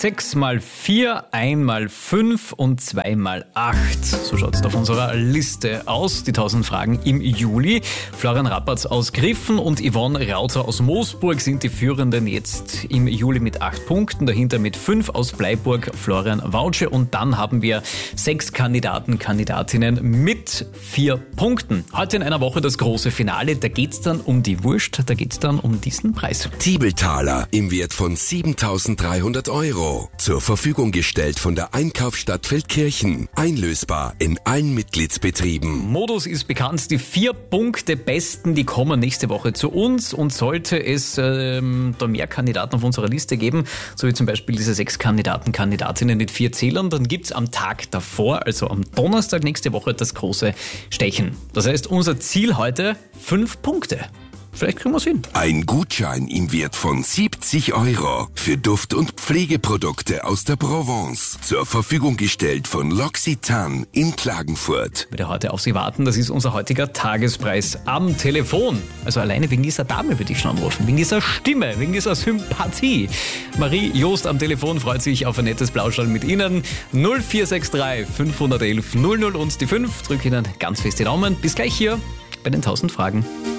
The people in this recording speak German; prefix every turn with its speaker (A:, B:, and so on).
A: 6 mal 4, 1 mal 5 und 2 mal 8. So schaut es auf unserer Liste aus. Die 1000 Fragen im Juli. Florian Rappertz aus Griffen und Yvonne Rauter aus Moosburg sind die Führenden jetzt im Juli mit 8 Punkten. Dahinter mit 5 aus Bleiburg Florian Wautsche. Und dann haben wir 6 Kandidaten, Kandidatinnen mit 4 Punkten. Heute in einer Woche das große Finale. Da geht's dann um die Wurst. Da geht's dann um diesen Preis.
B: Tiebeltaler im Wert von 7.300 Euro. Zur Verfügung gestellt von der Einkaufsstadt Feldkirchen. Einlösbar in allen Mitgliedsbetrieben.
A: Modus ist bekannt. Die 4 Punkte Besten, die kommen nächste Woche zu uns. Und sollte es da mehr Kandidaten auf unserer Liste geben, so wie zum Beispiel diese 6 Kandidaten, Kandidatinnen mit 4 Zählern, dann gibt's am Tag davor, also am Donnerstag nächste Woche, das große Stechen. Das heißt, unser Ziel heute 5 Punkte. Vielleicht kriegen wir es hin.
B: Ein Gutschein im Wert von 70 Euro für Duft- und Pflegeprodukte aus der Provence. Zur Verfügung gestellt von L'Occitane in Klagenfurt.
A: Würde heute auf Sie warten, das ist unser heutiger Tagespreis am Telefon. Also alleine wegen dieser Dame würde ich schon anrufen, wegen dieser Stimme, wegen dieser Sympathie. Marie Joost am Telefon freut sich auf ein nettes Plauschall mit Ihnen. 0463 511 00 und die 5. Drück Ihnen ganz fest die Daumen. Bis gleich hier bei den 1000 Fragen.